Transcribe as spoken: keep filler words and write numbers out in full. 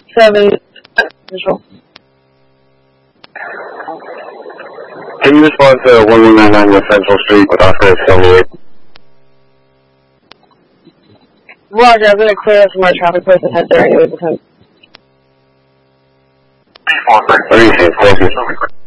seven, visual. Can you respond to one one nine nine West Central Street with Oscar seventy-eight? Roger, I'm going to clear up some more traffic places ahead there anyways with him. Thank you.